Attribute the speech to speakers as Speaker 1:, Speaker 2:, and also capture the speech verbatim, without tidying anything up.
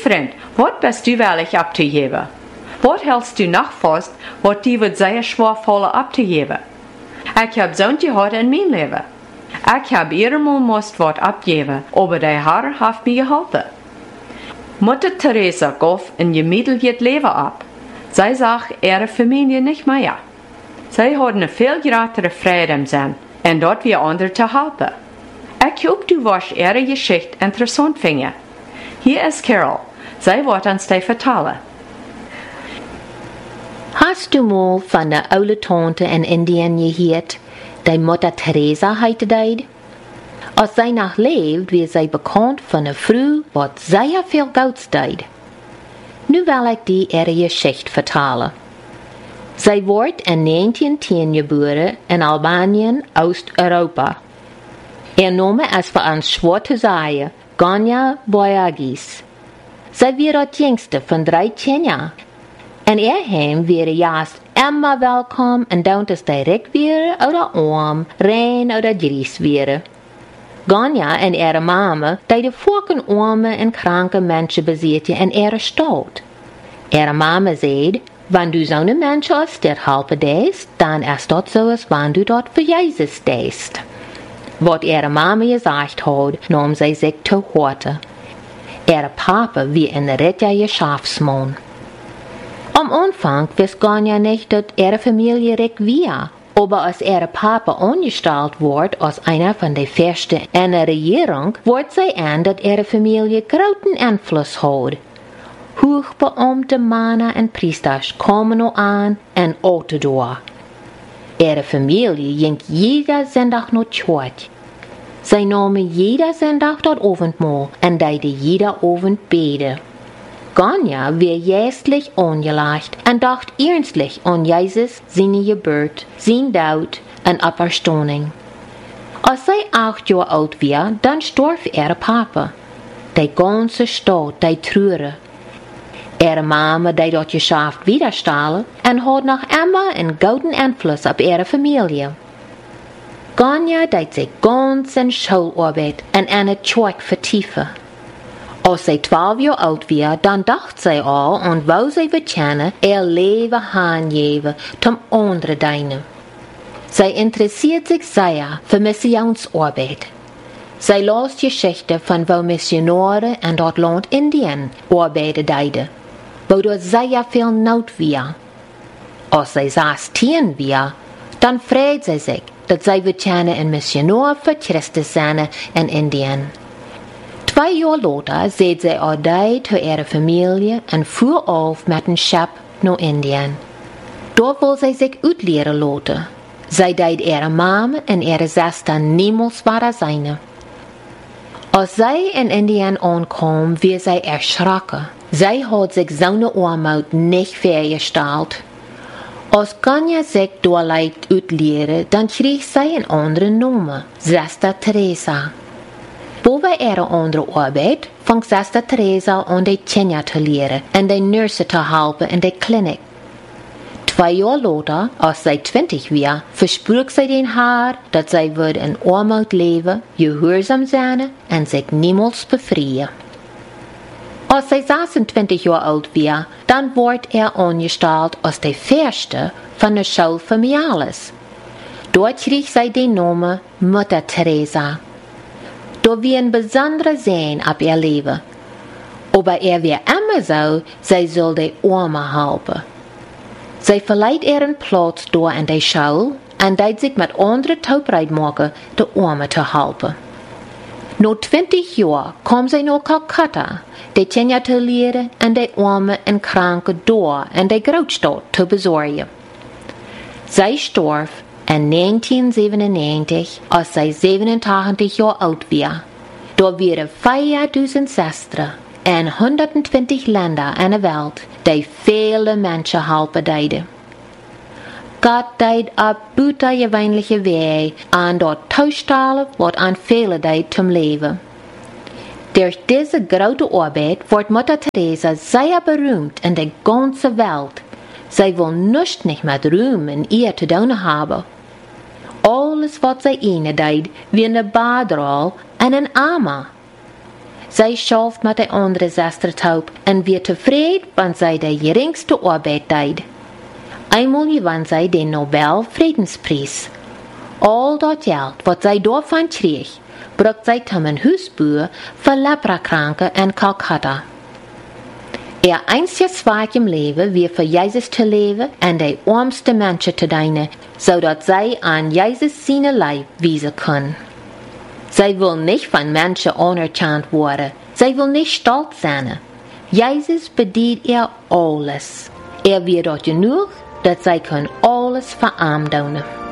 Speaker 1: vriend, wat bist du wellig ab te geven? Wat hältst du nog vast, wat die wordt zeer schwer vallen ab te geven? Ik heb zo'n gehad in mijn leven. Ik heb eenmaal moest wat abgeven, aber die Herr heeft me geholpen. Mutter Teresa gaf een gemiddeld leven ab. Zij zag ihre Familie nicht mehr. Zij hadden een veel grotere vrede im Sinn, en dat wir anderen te helpen. Ik hoop du was ihre Geschichte interessant vinden. Hier ist Carol. Zij wordt ons die vertellen.
Speaker 2: Hast du mal van de oude tante in Indien gehoord, die Mutter Teresa heette deed? Als zij nog leeft, werd zij bekend van een vrouw wat zeer veel gouds deed. Nu wil ik die ihre Geschichte vertellen. Zij wordt in negentien geboren in Albanien, Oost-Europa. Ihr Name ist für uns schwer zu sagen, Ganya Boyagis. Zij weer het jongste van drei Kinderen. En ihr heim wäre juist immer welkom en dan es direkt weer oder arm, rein oder gries wäre. Ganya en ihre Mama, die de vorken arme en kranke Menschen bezitten in ihre Stadt. Ihre Mama zei, wenn du so eine Menschen als dit helpen deest, dann ist das so, als wenn du dort für Jesus deest. Wat ihre Mama gesagt hat, nahm sie sich zu Horte. Ihre Papa wie ein retter Geschäftsmann. Am Anfang wist Ganya nicht, dass ihre Familie recht war. Aber als ihre Papa angestellt wird als einer von den Fürsten in der Regierung, wird sie an, dass ihre Familie großen Einfluss hat. Hochbeamte Männer und Priesters kommen noch an und outen door. Ihre Familie ging jeder Sonntag nach Church. Sie nahmen jeder Sonntag dort Abendmahl und deiden jeder Abend beten. Ganya wird jästlich angelegt und dacht ernstlich an Jesus, seine Geburt, sein Tod und Auferstehung. Als sie acht Jahre alt war, dann starb ihre Papa. Die ganze Stadt, die trauerte. Ihre Mama, die dort geschafft widerstellen und hat noch immer einen guten Einfluss auf ihre Familie. Ganya deed sich ganz in Schularbeit und eine Zeug vertiefen. Als sie twaalf jaar oud war, dann dacht sie al und wou sie bekennen, ihr Leben hingeben zum anderen dienen. Sie interessiert sich sehr für Missionsarbeit. Sie las Geschichten von wo Missionare in dort Land Indien arbeiten deiden, wo dort sehr viel Not war. Als sie sechzehn war, dann freut sie sich, dass sie bekennen ein Missionar für Christus zijn in Indien. Zwei Jahre later seht sie auch die zu ihrer Familie und fuhr auf mit dem Schiff nach Indien. Dort will sie sich uitleren lassen. Sie deed ihre Mama und ihre Schwester niemals weiter sein. Als sie in Indien ankam, wird sie erschrocken. Sie hat sich so eine Armut nicht vorgestellt. Als Ganya sich dort uitleren, dann krieg sie einen anderen Namen, Schwester Teresa. Boven ihre andere Arbeit fängt Schwester Teresa an, die Kinder zu lehren und die Nurse zu helfen in der Klinik. Zwei Jahre later, als sie zwanzig war, versprach sie den Herr, dass sie würde in Armut leben, gehorsam sein und sich niemals befreien. Als sie sechsundzwanzig Jahre alt war, dann wurde er angestellt als der Fürste von der Schule für Mialis. Dort krieg sie den Namen Mutter Teresa. Da wir ein besonderer Sehen ab ihr Leben. Aber er wird immer so, sie soll die Arme helfen. Sie verleiht ihren Platz dort in der Schule und deed sich mit anderen Taubheit machen, die Arme zu helfen. Nach zwanzig Jahren kam sie nach Calcutta, die Kinder zu lehren und die Arme und Kranken dort in der Großstadt zu besorgen. Sie starb in negentienhondertzevenennegentig, als sie siebenundachtzig Jahre alt war. Da waren viertausend Schwestern in hundertzwanzig Ländern in der Welt, die viele Menschen helfen deiden. Gott deed op buitengewöhnliche Wege an dort toestellen, wat aan velen deed zum Leben. Durch diese große Arbeit wird Mutter Teresa sehr berühmt in der ganzen Welt. Sie will nichts nicht mit Ruhm in ihr zu tun haben. Alles, was sie ihnen deed, wie eine Badral und ein Armer. Zij schaft met de andere zestertaub en weer tevreden, want zij de geringste arbeid deed. Eenmaal gewann zij de Nobel Vredensprijs. Al dat geld wat zij daarvan kreeg, bracht zij tot een huisboer voor leprakranken in Calcutta. Ihr einziges Zweig im Leben war für Jesus zu leben und die armste Menschen zu dienen, sodass sie an Jesus seine Leib wiesen können. Sie will nicht von Menschen anerkannt werden. Sie will nicht stolz sein. Jesus bedient ihr alles. Er wird dort genug, dass sie können alles für ihn tun.